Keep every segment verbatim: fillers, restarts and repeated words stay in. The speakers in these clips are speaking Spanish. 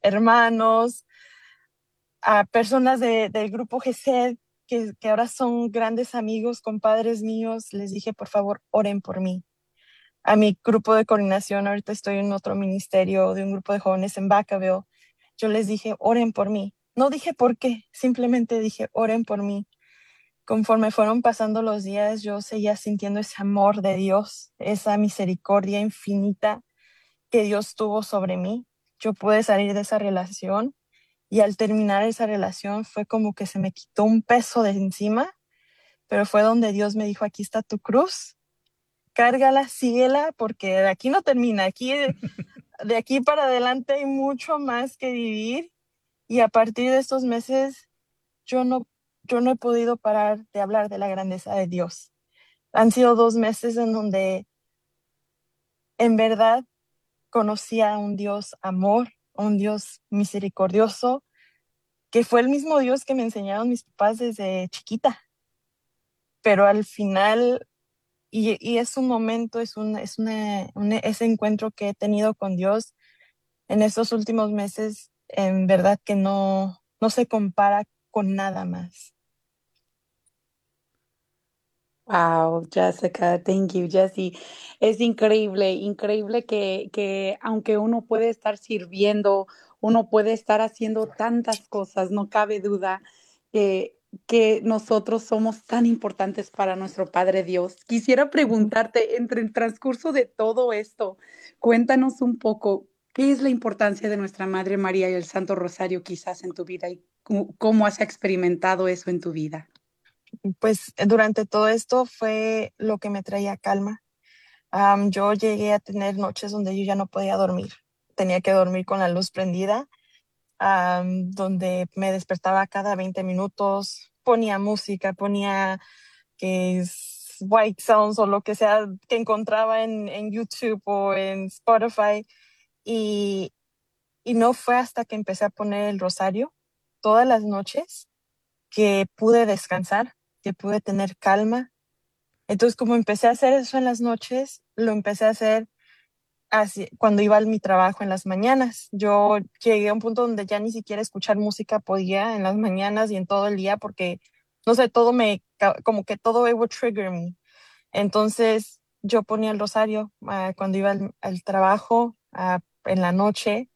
hermanos, a personas de, del grupo GESED, que, que ahora son grandes amigos, compadres míos, les dije, por favor, oren por mí. A mi grupo de coordinación, ahorita estoy en otro ministerio de un grupo de jóvenes en Vacaville, yo les dije, oren por mí. No dije por qué, simplemente dije, oren por mí. Conforme fueron pasando los días, yo seguía sintiendo ese amor de Dios, esa misericordia infinita que Dios tuvo sobre mí. Yo pude salir de esa relación y al terminar esa relación fue como que se me quitó un peso de encima, pero fue donde Dios me dijo, aquí está tu cruz, cárgala, síguela, porque de aquí no termina, aquí, de aquí para adelante hay mucho más que vivir. Y a partir de estos meses, yo no, yo no he podido parar de hablar de la grandeza de Dios. Han sido dos meses en donde en verdad conocí a un Dios amor, un Dios misericordioso, que fue el mismo Dios que me enseñaron mis papás desde chiquita. Pero al final, y, y es un momento, es, un, es una, un- ese encuentro que he tenido con Dios en estos últimos meses, en verdad que no, no se compara con nada más. Wow, Jessica, thank you, Jessie. Es increíble, increíble que, que aunque uno puede estar sirviendo, uno puede estar haciendo tantas cosas, no cabe duda que, que nosotros somos tan importantes para nuestro Padre Dios. Quisiera Ujú. preguntarte, entre el transcurso de todo esto, cuéntanos un poco, ¿qué es la importancia de nuestra Madre María y el Santo Rosario quizás en tu vida y cómo cómo has experimentado eso en tu vida? Pues durante todo esto fue lo que me traía calma. Am, yo llegué a tener noches donde yo ya no podía dormir. Tenía que dormir con la luz prendida, am, donde me despertaba cada veinte minutos, ponía música, ponía que es white sounds o lo que sea que encontraba en, en YouTube o en Spotify. Y, y no fue hasta que empecé a poner el rosario todas las noches que pude descansar, que pude tener calma. Entonces, como empecé a hacer eso en las noches, lo empecé a hacer así, cuando iba a mi trabajo en las mañanas. Yo llegué a un punto donde ya ni siquiera escuchar música podía en las mañanas y en todo el día porque, no sé, todo me, ca- como que todo it would trigger me. Entonces, yo ponía el rosario ah, cuando iba al, al trabajo ah, en la noche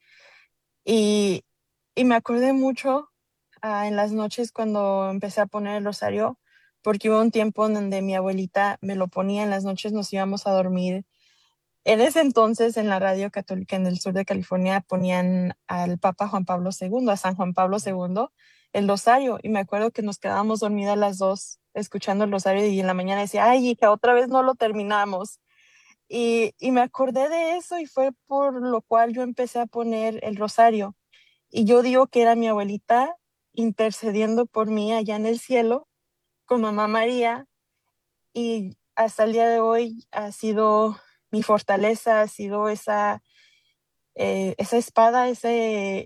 y, y me acordé mucho ah, en las noches cuando empecé a poner el rosario porque hubo un tiempo en donde mi abuelita me lo ponía en las noches, nos íbamos a dormir en ese entonces, en la radio católica en el sur de California, ponían al Papa Juan Pablo segundo, a San Juan Pablo segundo, el rosario. Y me acuerdo que nos quedábamos dormidas las dos escuchando el rosario y en la mañana decía, ay, hija, otra vez no lo terminamos. Y, y me acordé de eso y fue por lo cual yo empecé a poner el rosario. Y yo digo que era mi abuelita intercediendo por mí allá en el cielo con mamá María y hasta el día de hoy ha sido mi fortaleza, ha sido esa, eh, esa espada, ese,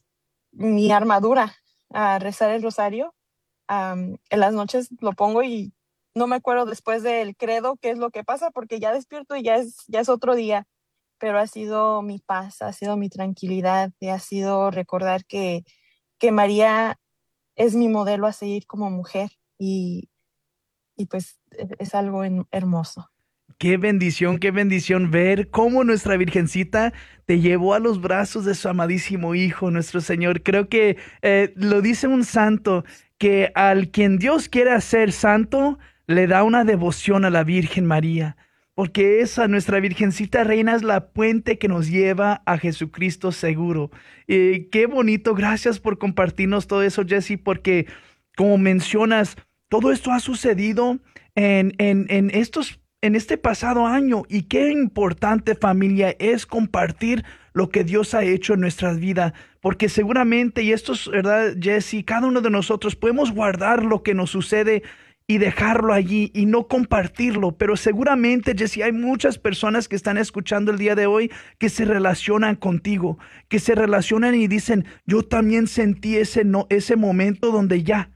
mi armadura a rezar el rosario. Am, en las noches lo pongo y no me acuerdo después del credo qué es lo que pasa porque ya despierto y ya es, ya es otro día, pero ha sido mi paz, ha sido mi tranquilidad y ha sido recordar que, que María es mi modelo a seguir como mujer y, y pues es, es algo en- hermoso. Qué bendición, qué bendición ver cómo nuestra Virgencita te llevó a los brazos de su amadísimo Hijo, nuestro Señor. Creo que eh, lo dice un santo, que al quien Dios quiere hacer santo, le da una devoción a la Virgen María, porque esa, nuestra Virgencita Reina, es la puente que nos lleva a Jesucristo seguro. Eh, qué bonito, gracias por compartirnos todo eso, Jesse, porque como mencionas, todo esto ha sucedido en, en, en estos en este pasado año y qué importante familia es compartir lo que Dios ha hecho en nuestras vidas, porque seguramente, y esto es verdad, Jesse, cada uno de nosotros podemos guardar lo que nos sucede y dejarlo allí y no compartirlo, pero seguramente, Jesse, hay muchas personas que están escuchando el día de hoy que se relacionan contigo, que se relacionan y dicen, yo también sentí ese, no, ese momento donde ya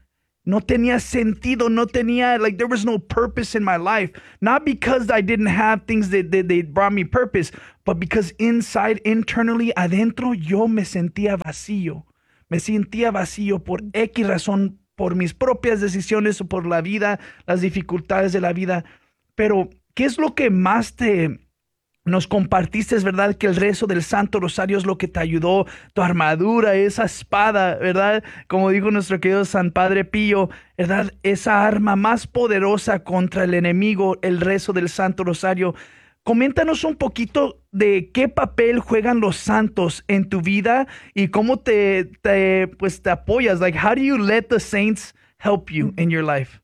no tenía sentido, no tenía, like, there was no purpose in my life. Not because I didn't have things that, that, that brought me purpose, but because inside, internally, adentro, yo me sentía vacío. Me sentía vacío por X razón, por mis propias decisiones o por la vida, las dificultades de la vida. Pero, ¿qué es lo que más te, nos compartiste? Es verdad que el rezo del Santo Rosario es lo que te ayudó, tu armadura, esa espada, ¿verdad? Como dijo nuestro querido San Padre Pío, ¿verdad? Esa arma más poderosa contra el enemigo, el rezo del Santo Rosario. Coméntanos un poquito de qué papel juegan los santos en tu vida y cómo te, te, pues, te apoyas. Like, how do you let the saints help you in your life?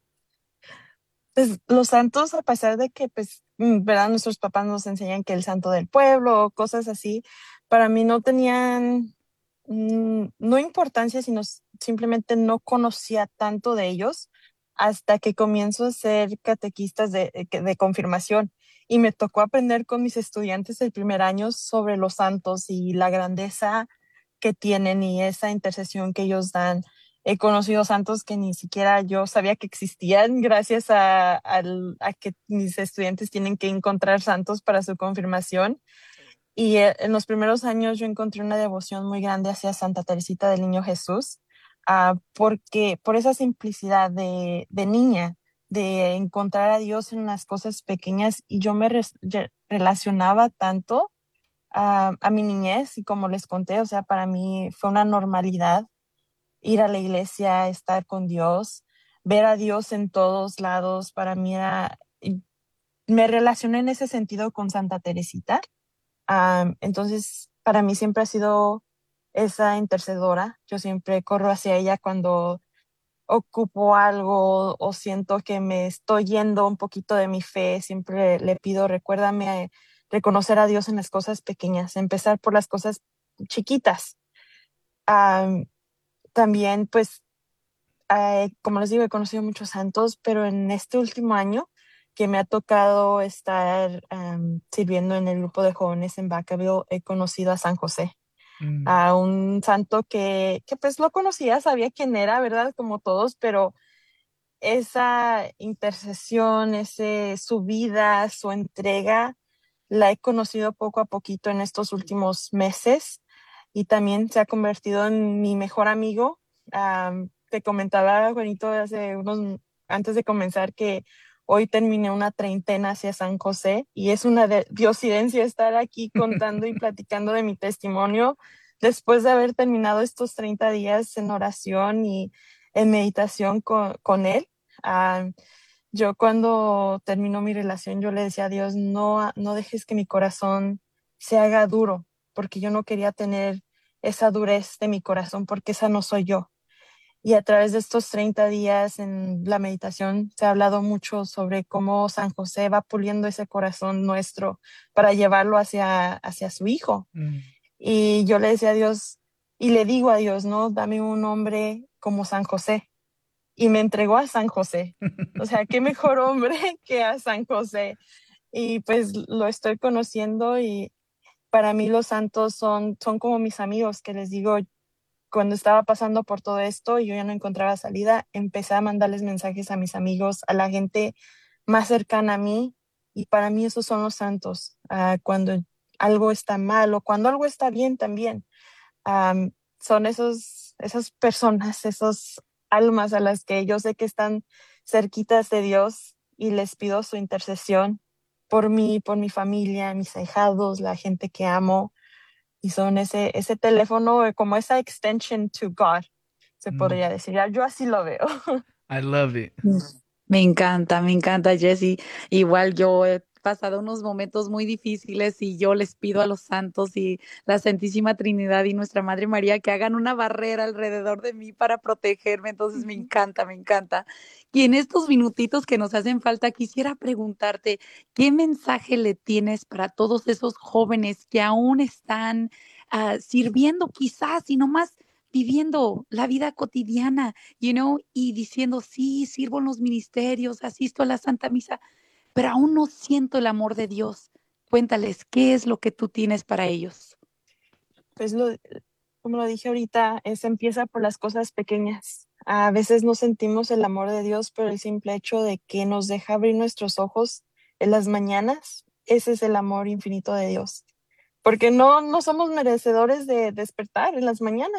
Pues los santos, a pesar de que, pues, mm, ¿verdad? Nuestros papás nos enseñan que el santo del pueblo o cosas así, para mí no tenían, mm, no importancia, sino s- simplemente no conocía tanto de ellos hasta que comienzo a ser catequistas de, eh, que- de confirmación. Y me tocó aprender con mis estudiantes el primer año sobre los santos y la grandeza que tienen y esa intercesión que ellos dan. He conocido santos que ni siquiera yo sabía que existían gracias a, al- a que mis estudiantes tienen que encontrar santos para su confirmación. Y eh, en los primeros años yo encontré una devoción muy grande hacia Santa Teresita del Niño Jesús, ah, porque por esa simplicidad de, de niña, de encontrar a Dios en las cosas pequeñas, y yo me res- re- relacionaba tanto a, a mi niñez y como les conté, o sea, para mí fue una normalidad ir a la iglesia, estar con Dios, ver a Dios en todos lados. Para mí era, y me relacioné en ese sentido con Santa Teresita. Am, entonces, para mí siempre ha sido esa intercedora. Yo siempre corro hacia ella cuando ocupo algo o siento que me estoy yendo un poquito de mi fe. Siempre le pido, recuérdame a reconocer a Dios en las cosas pequeñas, empezar por las cosas chiquitas. Am, también, pues, eh, como les digo, he conocido muchos santos, pero en este último año que me ha tocado estar am, sirviendo en el grupo de jóvenes en Vacaville, he conocido a San José, Mm. a un santo que, que pues lo conocía, sabía quién era, ¿verdad? Como todos, pero esa intercesión, ese, su vida, su entrega, la he conocido poco a poquito en estos últimos meses y también se ha convertido en mi mejor amigo. Am, te comentaba, Juanito, hace unos, antes de comenzar que hoy terminé una treintena hacia San José y es una de, diosidencia estar aquí contando y platicando de mi testimonio después de haber terminado estos treinta días en oración y en meditación con, con él. Am, yo cuando terminó mi relación, yo le decía a Dios, no, no dejes que mi corazón se haga duro, porque yo no quería tener esa durez de mi corazón, porque esa no soy yo. Y a través de estos treinta días en la meditación se ha hablado mucho sobre cómo San José va puliendo ese corazón nuestro para llevarlo hacia, hacia su hijo. Mm. Y yo le decía a Dios, y le digo a Dios, no, dame un hombre como San José. Y me entregó a San José. O sea, qué mejor hombre que a San José. Y pues lo estoy conociendo y para mí los santos son, son como mis amigos, que les digo, cuando estaba pasando por todo esto y yo ya no encontraba salida, empecé a mandarles mensajes a mis amigos, a la gente más cercana a mí, y para mí esos son los santos. Ah, cuando algo está mal o cuando algo está bien también. Am, son esos, esas personas, esos almas a las que yo sé que están cerquitas de Dios y les pido su intercesión por mí, por mi familia, mis ahijados, la gente que amo, y son ese, ese teléfono, eh, como esa extension to God, se podría Mm. decir. Ya, yo así lo veo. I love it. Mm. Me encanta, me encanta, Jessie. Igual yo he pasado unos momentos muy difíciles y yo les pido a los santos y la Santísima Trinidad y Nuestra Madre María que hagan una barrera alrededor de mí para protegerme. Entonces me Ujú. encanta, me encanta. Y en estos minutitos que nos hacen falta, quisiera preguntarte, ¿qué mensaje le tienes para todos esos jóvenes que aún están ah, sirviendo quizás y nomás viviendo la vida cotidiana? You know, y diciendo, sí, sirvo en los ministerios, asisto a la Santa Misa, pero aún no siento el amor de Dios. Cuéntales, ¿qué es lo que tú tienes para ellos? Pues lo, como lo dije ahorita, es empieza por las cosas pequeñas. A veces no sentimos el amor de Dios, pero el simple hecho de que nos deja abrir nuestros ojos en las mañanas, ese es el amor infinito de Dios. Porque no, no somos merecedores de despertar en las mañanas.